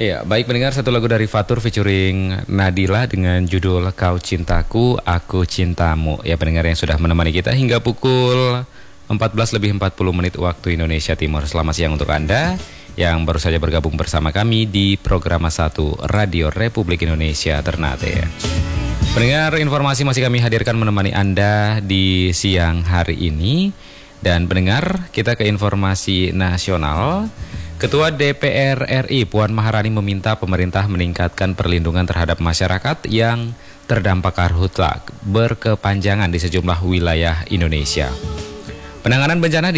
Iya, baik pendengar, satu lagu dari Fatur featuring Nadila dengan judul Kau Cintaku, Aku Cintamu. Ya pendengar yang sudah menemani kita hingga pukul 14:40 waktu Indonesia Timur. Selamat siang untuk Anda yang baru saja bergabung bersama kami di program 1 Radio Republik Indonesia Ternate. Pendengar, informasi masih kami hadirkan menemani Anda di siang hari ini. Dan pendengar, kita ke informasi nasional. Ketua DPR RI Puan Maharani meminta pemerintah meningkatkan perlindungan terhadap masyarakat yang terdampak karhutla berkepanjangan di sejumlah wilayah Indonesia. Penanganan bencana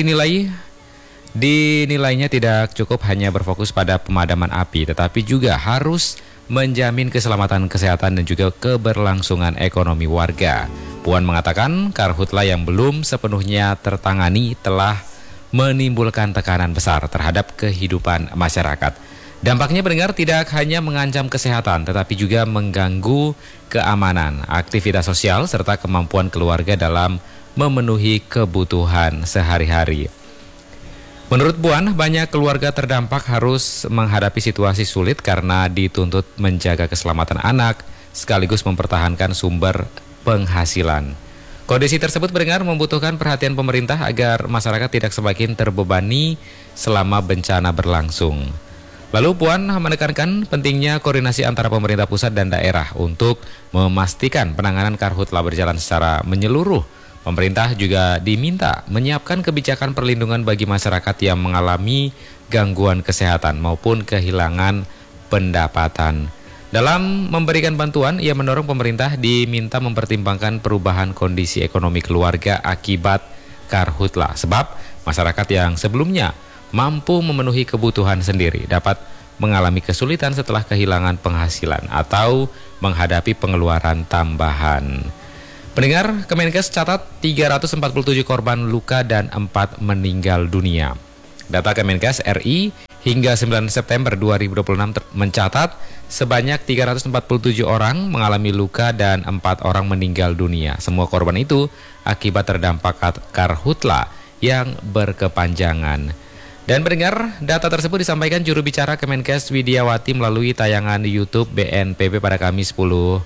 dinilainya tidak cukup hanya berfokus pada pemadaman api, tetapi juga harus menjamin keselamatan kesehatan dan juga keberlangsungan ekonomi warga. Puan mengatakan karhutla yang belum sepenuhnya tertangani telah menimbulkan tekanan besar terhadap kehidupan masyarakat. Dampaknya pendengar tidak hanya mengancam kesehatan tetapi juga mengganggu keamanan, aktivitas sosial serta kemampuan keluarga dalam memenuhi kebutuhan sehari-hari. Menurut Puan, banyak keluarga terdampak harus menghadapi situasi sulit karena dituntut menjaga keselamatan anak sekaligus mempertahankan sumber penghasilan. Kondisi tersebut pendengar membutuhkan perhatian pemerintah agar masyarakat tidak semakin terbebani selama bencana berlangsung. Lalu Puan menekankan pentingnya koordinasi antara pemerintah pusat dan daerah untuk memastikan penanganan karhutla berjalan secara menyeluruh. Pemerintah juga diminta menyiapkan kebijakan perlindungan bagi masyarakat yang mengalami gangguan kesehatan maupun kehilangan pendapatan. Dalam memberikan bantuan, ia mendorong pemerintah diminta mempertimbangkan perubahan kondisi ekonomi keluarga akibat karhutla. Sebab masyarakat yang sebelumnya mampu memenuhi kebutuhan sendiri dapat mengalami kesulitan setelah kehilangan penghasilan atau menghadapi pengeluaran tambahan. Pendengar, Kemenkes catat 347 korban luka dan 4 meninggal dunia. Data Kemenkes RI hingga 9 September 2026 mencatat sebanyak 347 orang mengalami luka dan 4 orang meninggal dunia. Semua korban itu akibat terdampak karhutla yang berkepanjangan. Dan pendengar, data tersebut disampaikan juru bicara Kemenkes Widiawati melalui tayangan YouTube BNPB pada Kamis 10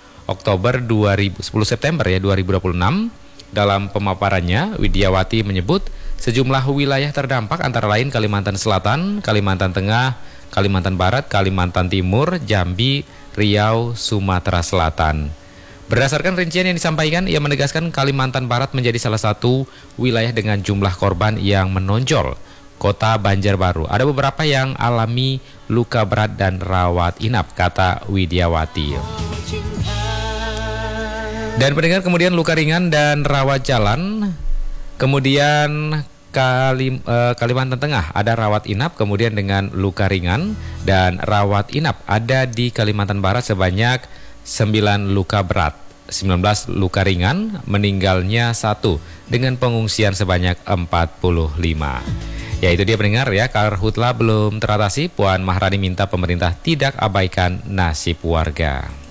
September 2026. Dalam pemaparannya, Widiawati menyebut sejumlah wilayah terdampak antara lain Kalimantan Selatan, Kalimantan Tengah, Kalimantan Barat, Kalimantan Timur, Jambi, Riau, Sumatera Selatan. Berdasarkan rincian yang disampaikan, ia menegaskan Kalimantan Barat menjadi salah satu wilayah dengan jumlah korban yang menonjol. Kota Banjarbaru ada beberapa yang alami luka berat dan rawat inap, kata Widiawati. Dan pendengar, kemudian luka ringan dan rawat jalan. Kemudian Kalimantan Tengah ada rawat inap, kemudian dengan luka ringan dan rawat inap ada di Kalimantan Barat sebanyak 9 luka berat, 19 luka ringan, meninggalnya 1 dengan pengungsian sebanyak 45. Ya itu dia pendengar ya, karhutla belum teratasi. Puan Maharani minta pemerintah tidak abaikan nasib warga.